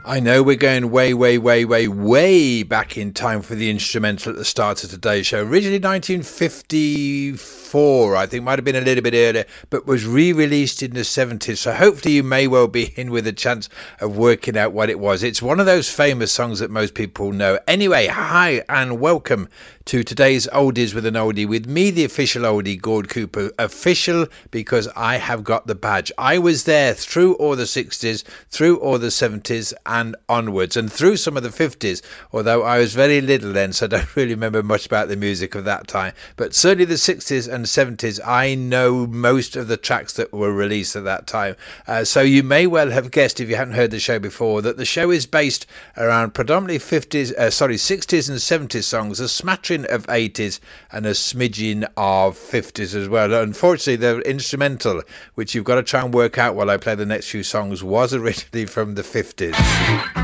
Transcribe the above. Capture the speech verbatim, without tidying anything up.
I know we're going way, way, way, way, way back in time for the instrumental at the start of today's show. Originally nineteen fifty-four, I think, might have been a little bit earlier, but was re-released in the seventies. So hopefully you may well be in with a chance of working out what it was. It's one of those famous songs that most people know. Anyway, hi and welcome to today's Oldies with an Oldie, with me, the official oldie, Gord Cooper. Official because I have got the badge. I was there through all the sixties, through all the seventies and onwards, and through some of the fifties, although I was very little then, so I don't really remember much about the music of that time. But certainly the sixties and seventies, I know most of the tracks that were released at that time. Uh, so you may well have guessed, if you haven't heard the show before, that the show is based around predominantly fifties, uh, sorry, sixties and seventies songs, a smattering of eighties and a smidgen of fifties as well. Unfortunately, the instrumental, which you've got to try and work out while I play the next few songs, was originally from the fifties.